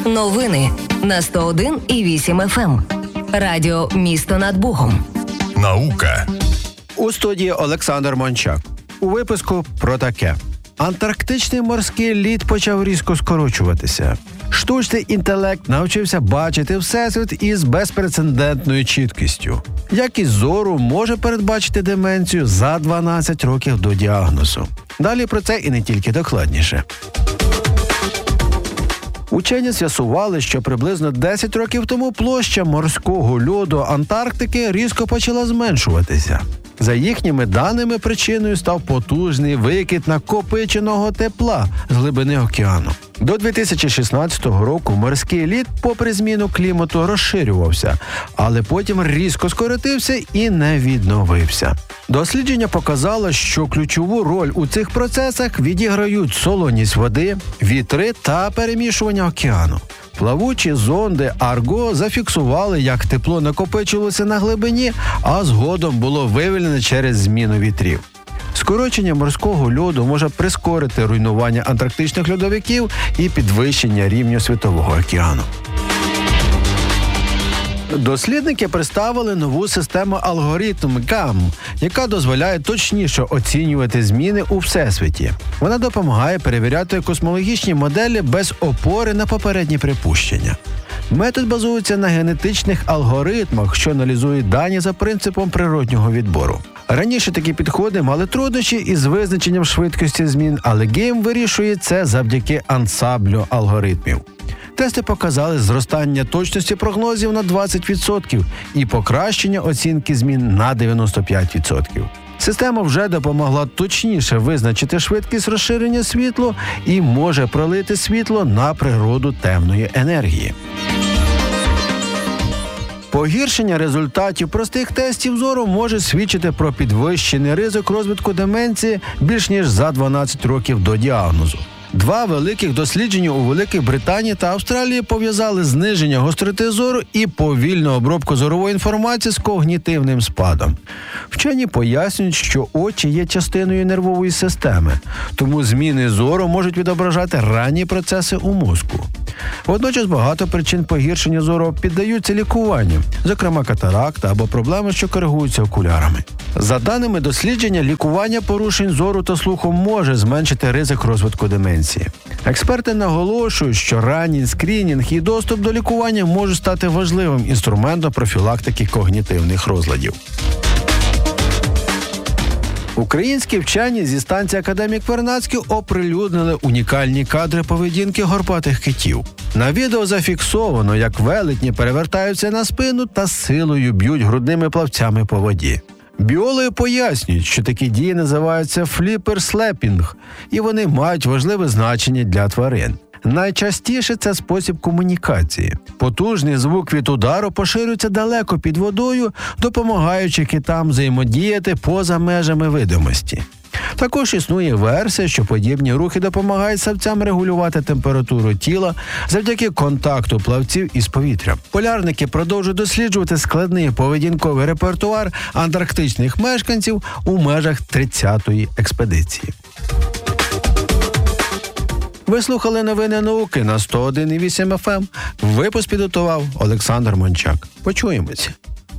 Новини на 101,8 FM. Радіо «Місто над Богом». Наука. У студії Олександр Мончак. У випуску про таке. Антарктичний морський лід почав різко скорочуватися. Штучний інтелект навчився бачити Всесвіт із безпрецедентною чіткістю. Якість зору може передбачити деменцію за 12 років до діагнозу. Далі про це і не тільки докладніше. Учені з'ясували, що приблизно 10 років тому площа морського льоду Антарктики різко почала зменшуватися. За їхніми даними, причиною став потужний викид накопиченого тепла з глибини океану. До 2016 року морський лід, попри зміну клімату, розширювався, але потім різко скоротився і не відновився. Дослідження показало, що ключову роль у цих процесах відіграють солоність води, вітри та перемішування океану. Плавучі зонди Арго зафіксували, як тепло накопичилося на глибині, а згодом було вивільнене через зміну вітрів. Скорочення морського льоду може прискорити руйнування антарктичних льодовиків і підвищення рівня світового океану. Дослідники представили нову систему алгоритм ГАМ, яка дозволяє точніше оцінювати зміни у Всесвіті. Вона допомагає перевіряти космологічні моделі без опори на попередні припущення. Метод базується на генетичних алгоритмах, що аналізують дані за принципом природнього відбору. Раніше такі підходи мали труднощі із визначенням швидкості змін, але ГАМ вирішує це завдяки ансамблю алгоритмів. Тести показали зростання точності прогнозів на 20% і покращення оцінки змін на 95%. Система вже допомогла точніше визначити швидкість розширення світла і може пролити світло на природу темної енергії. Погіршення результатів простих тестів зору може свідчити про підвищений ризик розвитку деменції більш ніж за 12 років до діагнозу. Два великих дослідження у Великій Британії та Австралії пов'язали зниження гостроти зору і повільну обробку зорової інформації з когнітивним спадом. Вчені пояснюють, що очі є частиною нервової системи, тому зміни зору можуть відображати ранні процеси у мозку. Водночас багато причин погіршення зору піддаються лікуванню, зокрема катаракта або проблеми, що коригуються окулярами. За даними дослідження, лікування порушень зору та слуху може зменшити ризик розвитку деменції. Експерти наголошують, що ранній скринінг і доступ до лікування можуть стати важливим інструментом профілактики когнітивних розладів. Українські вчені зі станції «Академік Вернадський» оприлюднили унікальні кадри поведінки горбатих китів. На відео зафіксовано, як велетні перевертаються на спину та силою б'ють грудними плавцями по воді. Біологи пояснюють, що такі дії називаються фліпер-слепінг, і вони мають важливе значення для тварин. Найчастіше це спосіб комунікації. Потужний звук від удару поширюється далеко під водою, допомагаючи китам взаємодіяти поза межами видимості. Також існує версія, що подібні рухи допомагають савцям регулювати температуру тіла завдяки контакту плавців із повітрям. Полярники продовжують досліджувати складний поведінковий репертуар антарктичних мешканців у межах 30-ї експедиції. Ви слухали новини науки на 101,8 FM. Випуск підготував Олександр Мончак. Почуємося.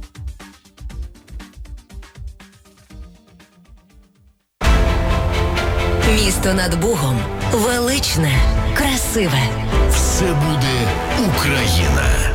Місто над Богом. Величне, красиве. Все буде Україна.